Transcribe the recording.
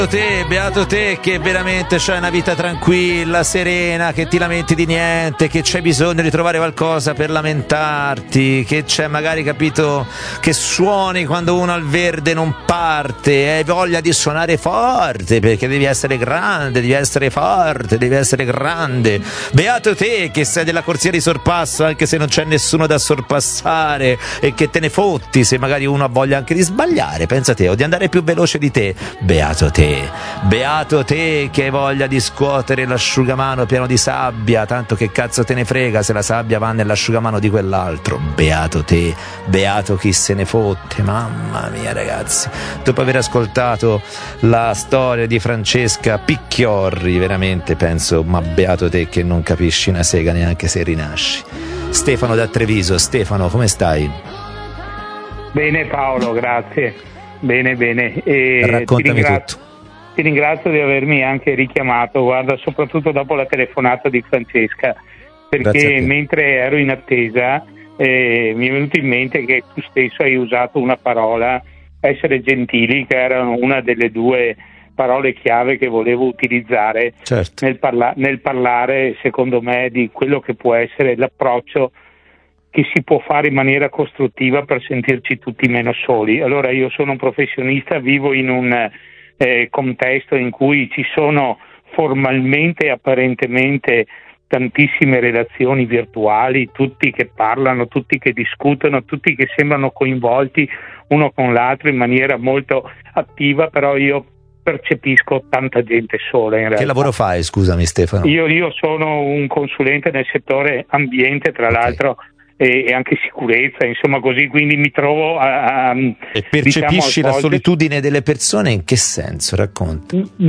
Beato te che veramente c'hai una vita tranquilla, serena, che ti lamenti di niente, che c'hai bisogno di trovare qualcosa per lamentarti, che c'è magari, capito, che suoni quando uno al verde non parte, hai voglia di suonare forte perché devi essere grande, devi essere forte, devi essere grande. Beato te che sei della corsia di sorpasso anche se non c'è nessuno da sorpassare e che te ne fotti se magari uno ha voglia anche di sbagliare, pensa te, o di andare più veloce di te. Beato te che hai voglia di scuotere l'asciugamano pieno di sabbia, tanto che cazzo te ne frega se la sabbia va nell'asciugamano di quell'altro. Beato te, beato chi se ne fotte. Mamma mia ragazzi, dopo aver ascoltato la storia di Francesca Picchiorri veramente penso, ma beato te che non capisci una sega neanche se rinasci. Stefano da Treviso. Stefano, come stai? Bene Paolo, grazie. Bene. Raccontami tutto. Ti ringrazio di avermi anche richiamato, guarda, soprattutto dopo la telefonata di Francesca, perché mentre ero in attesa mi è venuto in mente che tu stesso hai usato una parola, essere gentili, che era una delle due parole chiave che volevo utilizzare nel parlare, secondo me, di quello che può essere l'approccio che si può fare in maniera costruttiva per sentirci tutti meno soli. Allora io sono un professionista, vivo in un contesto in cui ci sono formalmente e apparentemente tantissime relazioni virtuali, tutti che parlano, tutti che discutono, tutti che sembrano coinvolti uno con l'altro in maniera molto attiva, però io percepisco tanta gente sola in realtà. Che lavoro fai, scusami Stefano? Io sono un consulente nel settore ambiente, tra l'altro, e anche sicurezza, insomma così, quindi mi trovo E percepisci la solitudine delle persone in che senso? Racconta.